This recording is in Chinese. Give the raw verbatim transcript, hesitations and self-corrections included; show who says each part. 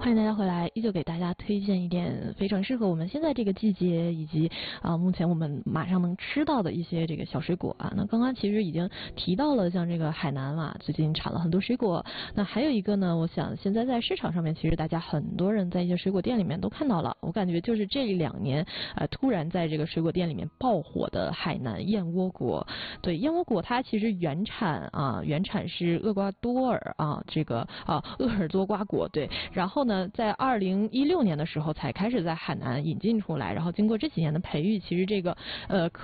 Speaker 1: 欢迎大家回来，依旧给大家推荐一点非常适合我们现在这个季节，以及啊、呃、目前我们马上能吃到的一些这个小水果啊。那刚刚其实已经提到了，像这个海南嘛，最近产了很多水果。那还有一个呢，我想现在在市场上面，其实大家很多人在一些水果店里面都看到了。我感觉就是这两年啊、呃，突然在这个水果店里面爆火的海南燕窝果。对，燕窝果它其实原产啊，原产是厄瓜多尔啊，这个啊鄂尔多瓜果。对，然后呢，在二零一六年的时候才开始在海南引进出来，然后经过这几年的培育，其实这个呃